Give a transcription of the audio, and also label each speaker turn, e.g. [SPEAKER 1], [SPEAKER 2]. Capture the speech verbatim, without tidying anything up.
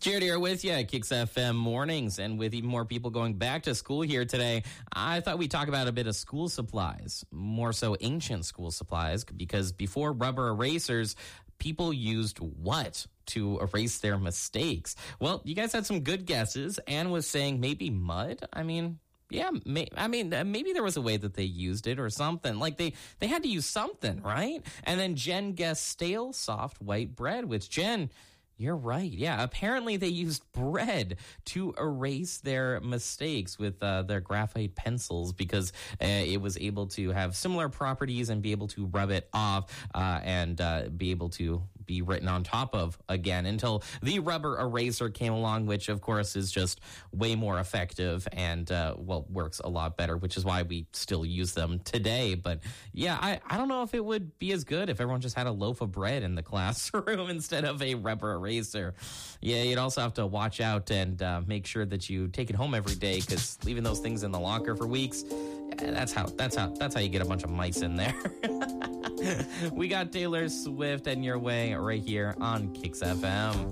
[SPEAKER 1] Jared here with you at Kicks F M Mornings, and with even more people going back to school here today, I thought we'd talk about a bit of school supplies, more so ancient school supplies, because before rubber erasers, people used what to erase their mistakes? Well, you guys had some good guesses. Anne was saying maybe mud. I mean... Yeah, may, I mean, maybe there was a way that they used it or something. Like, they, they had to use something, right? And then Jen guessed stale, soft, white bread, which, Jen, you're right. Yeah, apparently they used bread to erase their mistakes with uh, their graphite pencils because uh, it was able to have similar properties and be able to rub it off uh, and uh, be able to be written on top of again until the rubber eraser came along, which of course is just way more effective and uh, well works a lot better, which is why we still use them today. But yeah, I, I don't know if it would be as good if everyone just had a loaf of bread in the classroom instead of a rubber eraser. Yeah, you'd also have to watch out and uh, make sure that you take it home every day, because leaving those things in the locker for weeks, yeah, that's how that's how that's how you get a bunch of mice in there. We got Taylor Swift and Your Way right here on Kicks F M.